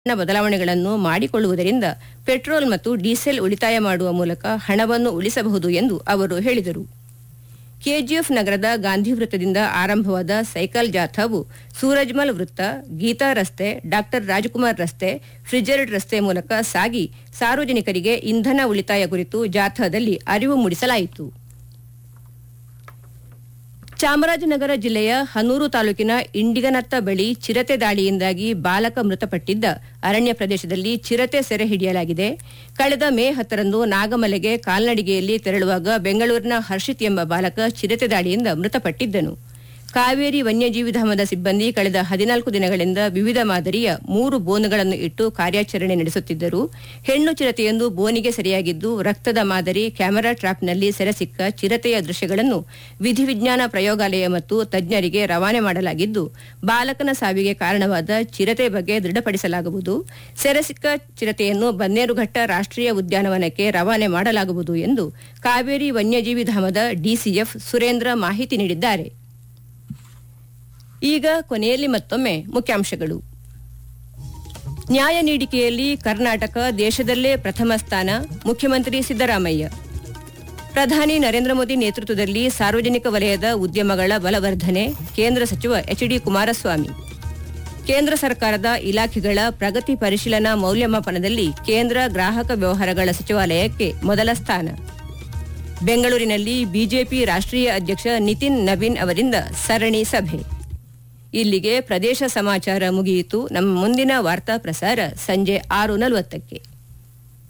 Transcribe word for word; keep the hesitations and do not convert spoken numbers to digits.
ಸಣ್ಣ ಬದಲಾವಣೆಗಳನ್ನು ಮಾಡಿಕೊಳ್ಳುವುದರಿಂದ ಪೆಟ್ರೋಲ್ ಮತ್ತು ಡೀಸೆಲ್ ಉಳಿತಾಯ ಮಾಡುವ ಮೂಲಕ ಹಣವನ್ನು ಉಳಿಸಬಹುದು ಎಂದು ಅವರು ಹೇಳಿದರು. ಕೆಜಿಎಫ್ ನಗರದ ಗಾಂಧಿ ವೃತ್ತದಿಂದ ಆರಂಭವಾದ ಸೈಕಲ್ ಜಾಥಾವು ಸೂರಜ್ಮಲ್ ವೃತ್ತ, ಗೀತಾ ರಸ್ತೆ, ಡಾ ರಾಜಕುಮಾರ್ ರಸ್ತೆ, ಫ್ರಿಜರ್ಡ್ ರಸ್ತೆ ಮೂಲಕ ಸಾಗಿ ಸಾರ್ವಜನಿಕರಿಗೆ ಇಂಧನ ಉಳಿತಾಯ ಕುರಿತು ಜಾಥಾದಲ್ಲಿ ಅರಿವು ಮೂಡಿಸಲಾಯಿತು. ಚಾಮರಾಜನಗರ ಜಿಲ್ಲೆಯ ಹನೂರು ತಾಲೂಕಿನ ಇಂಡಿಗನತ್ತ ಬಳಿ ಚಿರತೆ ದಾಳಿಯಿಂದಾಗಿ ಬಾಲಕ ಮೃತಪಟ್ಟಿದ್ದ ಅರಣ್ಯ ಪ್ರದೇಶದಲ್ಲಿ ಚಿರತೆ ಸೆರೆ ಹಿಡಿಯಲಾಗಿದೆ. ಕಳೆದ ಮೇ ಹತ್ತರಂದು ನಾಗಮಲೆಗೆ ಕಾಲ್ನಡಿಗೆಯಲ್ಲಿ ತೆರಳುವಾಗ ಬೆಂಗಳೂರಿನ ಹರ್ಷಿತ್ ಎಂಬ ಬಾಲಕ ಚಿರತೆ ದಾಳಿಯಿಂದ ಮೃತಪಟ್ಟಿದ್ದನು. ಕಾವೇರಿ ವನ್ಯಜೀವಿ ಧಾಮದ ಸಿಬ್ಬಂದಿ ಕಳೆದ ಹದಿನಾಲ್ಕು ದಿನಗಳಿಂದ ವಿವಿಧ ಮಾದರಿಯ ಮೂರು ಬೋನುಗಳನ್ನು ಇಟ್ಟು ಕಾರ್ಯಾಚರಣೆ ನಡೆಸುತ್ತಿದ್ದರು. ಹೆಣ್ಣು ಚಿರತೆಯೊಂದು ಬೋನಿಗೆ ಸೆರೆಯಾಗಿದ್ದು, ರಕ್ತದ ಮಾದರಿ, ಕ್ಯಾಮೆರಾ ಟ್ರಾಪ್ನಲ್ಲಿ ಸೆರೆಸಿಕ್ಕ ಚಿರತೆಯ ದೃಶ್ಯಗಳನ್ನು ವಿಧಿವಿಜ್ಞಾನ ಪ್ರಯೋಗಾಲಯ ಮತ್ತು ತಜ್ಞರಿಗೆ ರವಾನೆ ಮಾಡಲಾಗಿದ್ದು, ಬಾಲಕನ ಸಾವಿಗೆ ಕಾರಣವಾದ ಚಿರತೆ ಬಗ್ಗೆ ದೃಢಪಡಿಸಲಾಗುವುದು. ಸೆರೆಸಿಕ್ಕ ಚಿರತೆಯನ್ನು ಬನ್ನೇರುಘಟ್ಟ ರಾಷ್ಟ್ರೀಯ ಉದ್ಯಾನವನಕ್ಕೆ ರವಾನೆ ಮಾಡಲಾಗುವುದು ಎಂದು ಕಾವೇರಿ ವನ್ಯಜೀವಿ ಧಾಮದ ಡಿಸಿಎಫ್ ಸುರೇಂದ್ರ ಮಾಹಿತಿ ನೀಡಿದ್ದಾರೆ. ಈಗ ಕೊನೆಯಲ್ಲಿ ಮತ್ತೊಮ್ಮೆ ಮುಖ್ಯಾಂಶಗಳು. ನ್ಯಾಯ ನೀಡಿಕೆಯಲ್ಲಿ ಕರ್ನಾಟಕ ದೇಶದಲ್ಲೇ ಪ್ರಥಮ ಸ್ಥಾನ, ಮುಖ್ಯಮಂತ್ರಿ ಸಿದ್ದರಾಮಯ್ಯ. ಪ್ರಧಾನಿ ನರೇಂದ್ರ ಮೋದಿ ನೇತೃತ್ವದಲ್ಲಿ ಸಾರ್ವಜನಿಕ ವಲಯದ ಉದ್ಯಮಗಳ ಬಲವರ್ಧನೆ, ಕೇಂದ್ರ ಸಚಿವ ಎಚ್ ಡಿ ಕುಮಾರಸ್ವಾಮಿ. ಕೇಂದ್ರ ಸರ್ಕಾರದ ಇಲಾಖೆಗಳ ಪ್ರಗತಿ ಪರಿಶೀಲನಾ ಮೌಲ್ಯಮಾಪನದಲ್ಲಿ ಕೇಂದ್ರ ಗ್ರಾಹಕ ವ್ಯವಹಾರಗಳ ಸಚಿವಾಲಯಕ್ಕೆ ಮೊದಲ ಸ್ಥಾನ. ಬೆಂಗಳೂರಿನಲ್ಲಿ ಬಿಜೆಪಿ ರಾಷ್ಟ್ರೀಯ ಅಧ್ಯಕ್ಷ ನಿತಿನ್ ನಬೀನ್ ಅವರಿಂದ ಸರಣಿ ಸಭೆ. ಇಲ್ಲಿಗೆ ಪ್ರದೇಶ ಸಮಾಚಾರ ಮುಗಿಯಿತು. ನಮ್ಮ ಮುಂದಿನ ವಾರ್ತಾ ಪ್ರಸಾರ ಸಂಜೆ ಆರು ನಲವತ್ತಕ್ಕೆ.